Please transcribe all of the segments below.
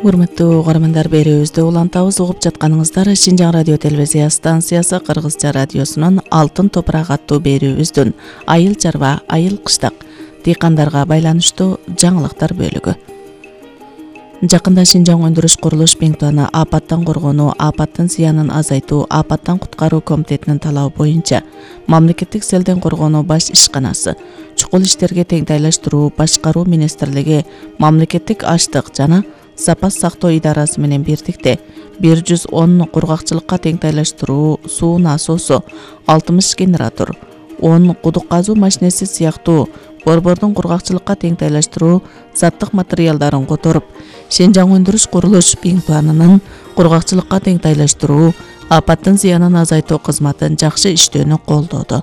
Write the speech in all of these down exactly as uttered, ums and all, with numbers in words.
Урматтуу угармандар, берүүбүздү улантабыз. Угуп жатканыңыздар Шинжаң радио телевизия станциясы Кыргызча радиосунун Алтын топурак аттуу берүүбүздүн айыл чарба, айыл кыштак, дыйкандарга байланыштуу жаңылыктар бөлүгү. Жакында Шинжаң өндүрүш курулуш беңтуаны апаттан коргонуу, апаттын зыянын азайтуу, апаттан куткаруу комитетинин талабы боюнча мамлекеттик селден коргонуу баш ишканасы, чукул иштерге теңдейлештирүү башкаруу министрлиги, мамлекеттик аштык жана запас сактоо идарасы менен бирдикте бир жүз он кургакчылыкка теңдейлештирүү суу насосу, алтымыш генератор, он кудук казуу машинеси сыяктуу борбордун кургакчылыкка теңдейлештирүү заттык материалдарын которуп, Шинжаң өндүрүш курулуш беңтуанынын кургакчылыкка теңдейлештирүү, апаттын зыянын азайтуу кызматын жакшы иштөөнү колдоду.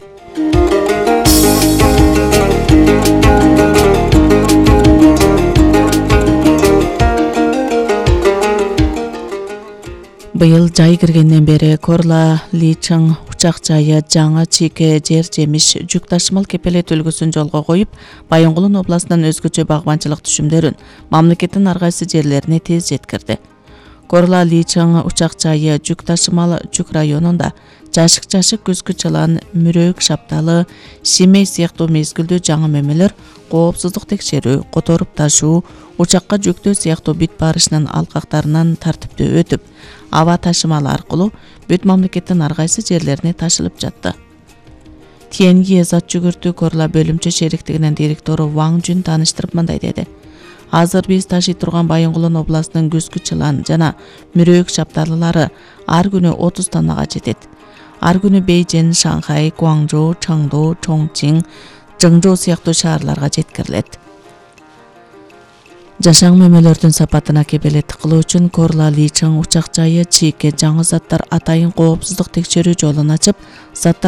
Быйыл жай киргенден бери Корла, Личиң, Учак жайы, Жаңы Чийке, жер жемиш, жүк ташымал кепелет үлгүсүн жолго коюп, Байынгулун областынын өзгөчө багбанчылык түшүмдөрүн мамлекеттин ар кайсы жерлерине тез жеткирди. Корла, Личиң, Учак жайы, жүк ташымал жүк районунда жашык-жашык, күзгү чылан, мүрөөк, шапталы, шимей сыяктуу мезгилдүү жаңы мөмөлөр, коопсуздук текшерүү, которуп ташуу, учакка жүктөө сыяктуу бүт барышынын алкактарынан тартиптүү өтүп, аба ташымалы аркылуу бүт мамлекеттин ар кайсы жерлерине ташылып жатты. Тиенги зат жүгүртүү Корла бөлүмчө шериктигинин директору Ваң Жүн тааныштырып мындай деди. Азыр биз ташый турган Байынгулун областынын күзгү чылан жана мүрөөк шапталылары ар күнү отуз тоннага жетет. Ар күнү Бейжин, Шанхай, Гуаңжоу, Чаңду, Чоңчиң, Жыңжоу сыяктуу шаарларга жеткирилет. Жашаң мөмөлөрдүн сапатына кепилеттик кылуу үчүн Корла, Личиң, Учак жайы, Чийке жаңы заттар атайын коопсуздук текшерүү жолун ачып, заттар